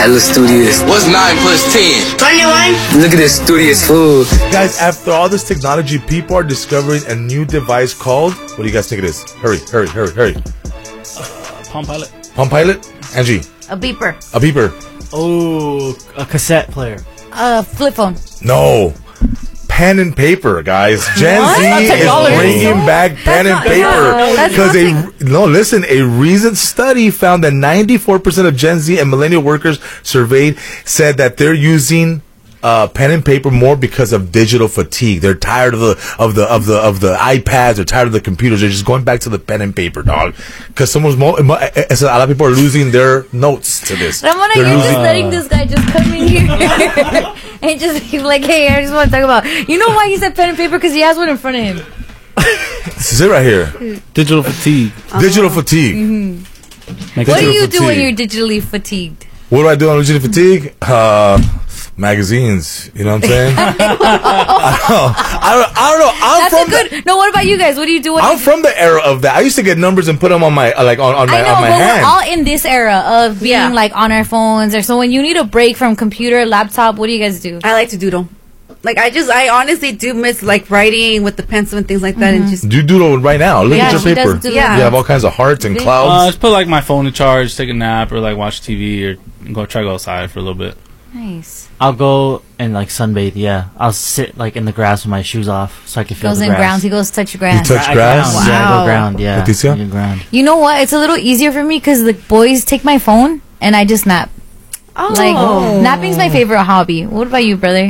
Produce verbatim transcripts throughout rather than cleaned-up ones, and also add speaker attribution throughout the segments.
Speaker 1: Hella studious.
Speaker 2: What's nine plus ten?
Speaker 3: twenty-one.
Speaker 1: Look at this studious fool.
Speaker 4: Guys, after all this technology, people are discovering a new device called... What do you guys think it is? Hurry, hurry, hurry, hurry.
Speaker 5: Uh, Palm Pilot.
Speaker 4: Palm Pilot? Angie.
Speaker 6: A beeper.
Speaker 4: A beeper.
Speaker 5: Oh, a cassette player.
Speaker 6: A flip phone.
Speaker 4: No. Pen and paper, guys. Gen
Speaker 6: What?
Speaker 4: Z
Speaker 6: That's
Speaker 4: is
Speaker 6: technology.
Speaker 4: bringing back pen and
Speaker 6: not-
Speaker 4: paper.
Speaker 6: that's
Speaker 4: Because
Speaker 6: not
Speaker 4: a no, listen, a recent study found that ninety-four percent of Gen Z and millennial workers surveyed said that they're using uh, pen and paper more because of digital fatigue. They're tired of the of the of the of the iPads. They're tired of the computers. They're just going back to the pen and paper, dog. Because someone's mo- mo- a lot of people are losing their notes to this.
Speaker 6: Ramona,
Speaker 4: They're
Speaker 6: you're
Speaker 4: losing-
Speaker 6: just letting this guy just come in here and just be like, hey, I just want to talk about. You know why he said pen and paper? Because he has one in front of him.
Speaker 4: This is it right here.
Speaker 5: Digital fatigue.
Speaker 4: Digital fatigue.
Speaker 6: Mm-hmm.
Speaker 5: Make
Speaker 6: What do
Speaker 4: Digital
Speaker 6: you do when you're
Speaker 4: fatigue.
Speaker 6: digitally fatigued?
Speaker 4: What do I do on digital fatigue? Uh, magazines. You know what I'm saying? I don't know. I don't, I don't know. I'm
Speaker 6: That's
Speaker 4: from
Speaker 6: a good.
Speaker 4: The,
Speaker 6: No, what about you guys? What do you do when
Speaker 4: I'm
Speaker 6: you
Speaker 4: from the era of that. I used to get numbers and put them on my uh, like on, on my
Speaker 6: I know,
Speaker 4: on my
Speaker 6: but
Speaker 4: hand.
Speaker 6: we're all in this era of being
Speaker 3: Yeah.
Speaker 6: like on our phones, or so when you need a break from computer, laptop, what do you guys do?
Speaker 3: I like to doodle. Like I just, I honestly do miss like writing with the pencil and things like that, and just
Speaker 4: Do doodle right now. Look
Speaker 6: Yeah,
Speaker 4: at
Speaker 6: she
Speaker 4: your
Speaker 6: does
Speaker 4: paper.
Speaker 6: doodle.
Speaker 3: Yeah.
Speaker 4: You have all kinds of hearts and
Speaker 6: Okay.
Speaker 5: Uh,
Speaker 4: clouds.
Speaker 5: just put like my phone in charge, take a nap, or like watch T V, or go try to go outside for a little bit.
Speaker 6: Nice.
Speaker 7: I'll go and like sunbathe. Yeah, I'll sit like in the grass with my shoes off so I can feel
Speaker 6: Goes
Speaker 7: the
Speaker 6: in
Speaker 7: grass.
Speaker 6: grounds. He goes touch
Speaker 4: You
Speaker 6: grass.
Speaker 4: touch
Speaker 7: I- I
Speaker 4: grass.
Speaker 7: ground. Yeah, I
Speaker 6: Wow.
Speaker 7: go ground. Yeah,
Speaker 4: Leticia?
Speaker 7: I go ground.
Speaker 6: You know what? It's a little easier for me because the boys take my phone and I just nap.
Speaker 3: oh,
Speaker 6: Like napping's my favorite hobby. What about you, brother?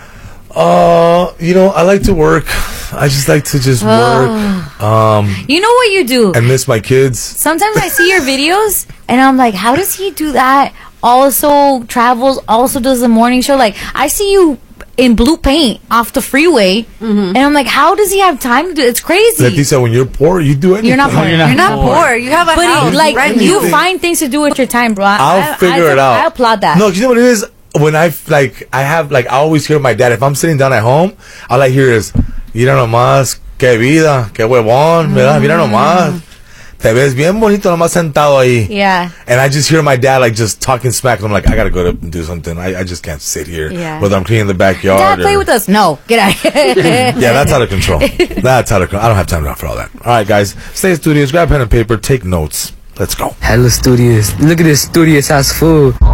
Speaker 4: Uh, you know, I like to work. I just like to just work. Um,
Speaker 6: You know what you do?
Speaker 4: and miss my kids.
Speaker 6: Sometimes I see your videos and I'm like, how does he do that? Also travels, also does the morning show. Like, I see you in blue paint off the freeway, and I'm like, how does he have time to do it? It's crazy.
Speaker 4: Leticia, when you're poor, you do anything.
Speaker 6: You're not poor.
Speaker 5: You're not
Speaker 3: You're not
Speaker 5: poor.
Speaker 3: poor. You have a
Speaker 6: But
Speaker 3: house.
Speaker 6: it, like,
Speaker 3: Rent
Speaker 6: you
Speaker 3: it.
Speaker 6: find things to do with your time, bro. I-
Speaker 4: I'll
Speaker 6: I-
Speaker 4: figure
Speaker 6: I,
Speaker 4: it out.
Speaker 6: I applaud that.
Speaker 4: No, you know what it is? When I like, I have like, I always hear my dad. If I'm sitting down at home, all I hear is, "Mira nomás, qué vida, qué huevón, ¿verdad? Mira nomás, te ves bien bonito nomás sentado ahí."
Speaker 6: Yeah.
Speaker 4: And I just hear my dad like just talking smack, and I'm like, I gotta go to and do something. I, I just can't sit here.
Speaker 6: Yeah.
Speaker 4: Whether I'm cleaning the backyard.
Speaker 6: Dad, play
Speaker 4: or-
Speaker 6: with us. No, get out.
Speaker 4: Yeah, that's out of control. That's out of control. I don't have time for all that. All right, guys, stay studious. Grab pen and paper. Take notes. Let's go.
Speaker 1: Hella studious. Look at this studious ass fool.